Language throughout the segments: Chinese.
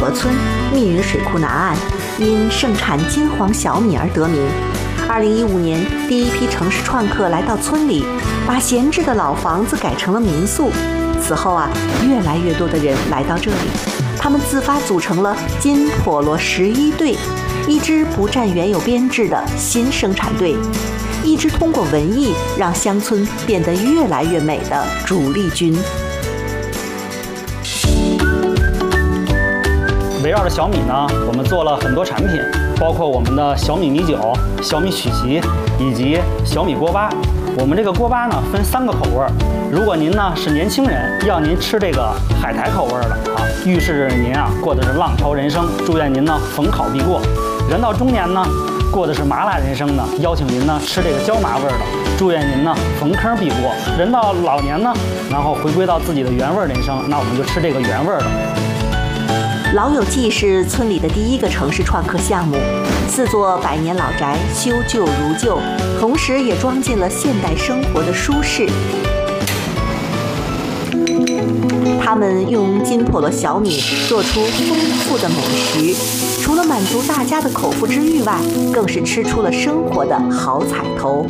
罗村，密云水库南岸，因盛产金黄小米而得名。2015年，第一批城市创客来到村里，把闲置的老房子改成了民宿。此后越来越多的人来到这里，他们自发组成了金婆罗11队，一支不占原有编制的新生产队，一支通过文艺让乡村变得越来越美的主力军。 围绕着小米呢，我们做了很多产品，包括我们的小米米酒、小米曲奇以及小米锅巴。我们这个锅巴呢分3个口味儿，如果您呢是年轻人，要您吃这个海苔口味的预示着您过的是浪潮人生，祝愿您呢逢考必过。人到中年呢，过的是麻辣人生呢，邀请您呢吃这个椒麻味的，祝愿您呢逢坑必过。人到老年呢，然后回归到自己的原味人生，那我们就吃这个原味的。 老友记是村里的第一个城市创客项目，4座百年老宅修旧如旧，同时也装进了现代生活的舒适。他们用金婆罗小米做出丰富的美食，除了满足大家的口腹之欲外，更是吃出了生活的好彩头。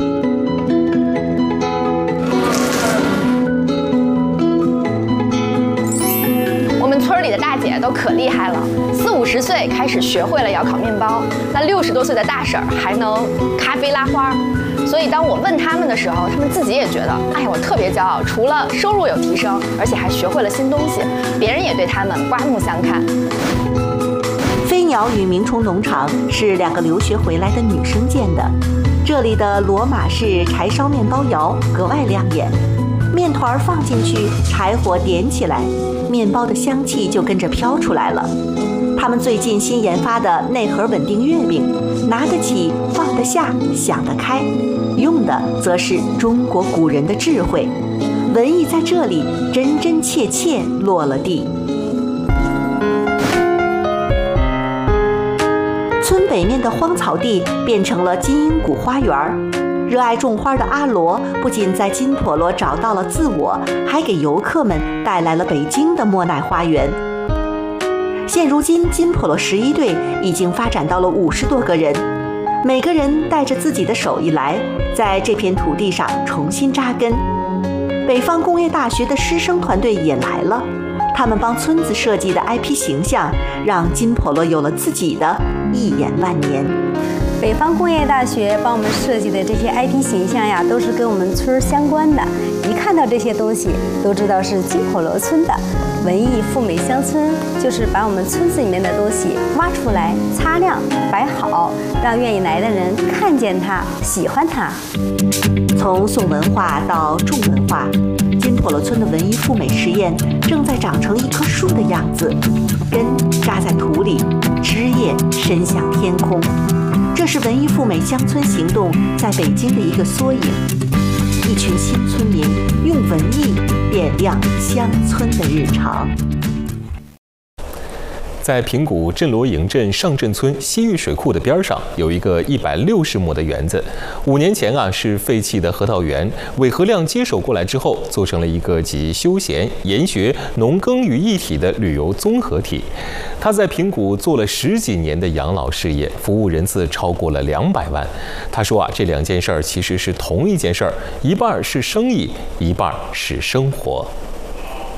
村里的大姐都可厉害了，40、50岁开始学会了窑烤面包，那60多岁的大婶儿还能咖啡拉花。所以当我问他们的时候，他们自己也觉得，哎呀，我特别骄傲，除了收入有提升，而且还学会了新东西，别人也对他们刮目相看。 飞鸟与鸣虫农场是2个留学回来的女生建的，这里的罗马式柴烧面包窑格外亮眼，面团放进去，柴火点起来，面包的香气就跟着飘出来了。他们最近新研发的内核稳定月饼，拿得起，放得下，想得开，用的则是中国古人的智慧，文艺在这里真真切切落了地。村北面的荒草地变成了金鹰谷花园，热爱种花的阿罗不仅在金婆罗找到了自我，还给游客们带来了北京的莫奈花园。现如今，金婆罗11队已经发展到了50多个人，每个人带着自己的手艺来，在这片土地上重新扎根。北方工业大学的师生团队也来了，他们帮村子设计的 IP 形象，让金婆罗有了自己的一眼万年。 北方工业大学帮我们设计的这些 IP 形象呀，都是跟我们村相关的。一看到这些东西，都知道是金婆罗村的。文艺富美乡村，就是把我们村子里面的东西挖出来、擦亮、摆好，让愿意来的人看见它、喜欢它。 从宋文化到重文化，金婆罗村的文艺富美实验正在长成一棵树的样子，根扎在土里，枝叶伸向天空。这是文艺富美乡村行动在北京的一个缩影。一群新村民用文艺点亮乡村的日常。 在平谷镇罗营镇上镇村西峪水库的边上，有一个160亩的园子。5年前是废弃的河道园，韦和亮接手过来之后，做成了一个集休闲、研学、农耕于一体的旅游综合体。他在平谷做了10几年的养老事业，服务人次超过了200万。他说这2件事其实是同一件事儿，一半是生意，一半是生活。